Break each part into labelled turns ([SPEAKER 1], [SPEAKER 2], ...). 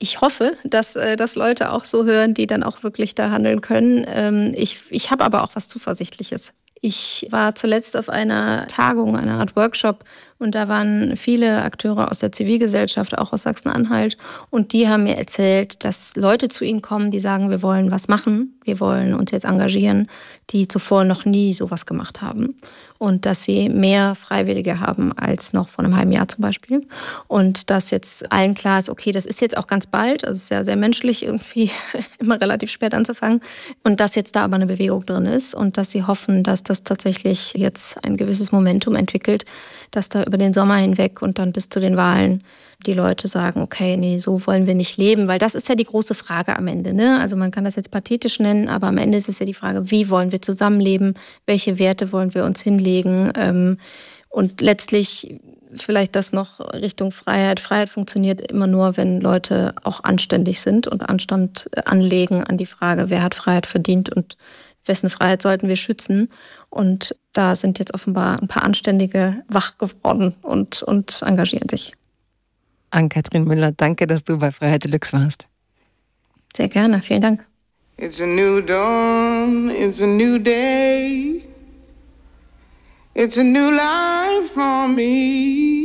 [SPEAKER 1] ich hoffe, dass Leute auch so hören, die dann auch wirklich da handeln können. Ich habe aber auch was Zuversichtliches. Ich war zuletzt auf einer Tagung, einer Art Workshop, und da waren viele Akteure aus der Zivilgesellschaft, auch aus Sachsen-Anhalt. Und die haben mir erzählt, dass Leute zu ihnen kommen, die sagen, wir wollen was machen, wir wollen uns jetzt engagieren, die zuvor noch nie sowas gemacht haben. Und dass sie mehr Freiwillige haben als noch vor einem halben Jahr zum Beispiel. Und dass jetzt allen klar ist, okay, das ist jetzt auch ganz bald. Also es ist ja sehr menschlich, irgendwie immer relativ spät anzufangen. Und dass jetzt da aber eine Bewegung drin ist und dass sie hoffen, dass das tatsächlich jetzt ein gewisses Momentum entwickelt, dass da über den Sommer hinweg und dann bis zu den Wahlen die Leute sagen, okay, nee, so wollen wir nicht leben. Weil das ist ja die große Frage am Ende, ne? Also man kann das jetzt pathetisch nennen, aber am Ende ist es ja die Frage, wie wollen wir zusammenleben? Welche Werte wollen wir uns hinlegen? Und letztlich vielleicht das noch Richtung Freiheit. Freiheit funktioniert immer nur, wenn Leute auch anständig sind und Anstand anlegen an die Frage, wer hat Freiheit verdient und wessen Freiheit sollten wir schützen. Und da sind jetzt offenbar ein paar Anständige wach geworden und engagieren sich.
[SPEAKER 2] Ann-Kathrin Müller, danke, dass du bei Freiheit Deluxe warst.
[SPEAKER 1] Sehr gerne, vielen Dank.
[SPEAKER 3] It's a new dawn, it's a new day. It's a new life for me.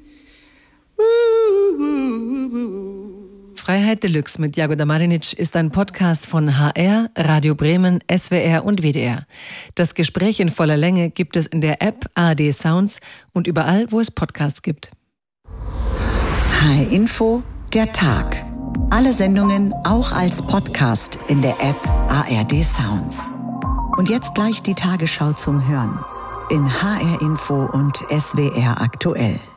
[SPEAKER 2] Freiheit Deluxe mit Jagoda Marinic ist ein Podcast von HR, Radio Bremen, SWR und WDR. Das Gespräch in voller Länge gibt es in der App ARD Sounds und überall, wo es Podcasts gibt.
[SPEAKER 4] HR Info, der Tag. Alle Sendungen auch als Podcast in der App ARD Sounds. Und jetzt gleich die Tagesschau zum Hören in HR Info und SWR aktuell.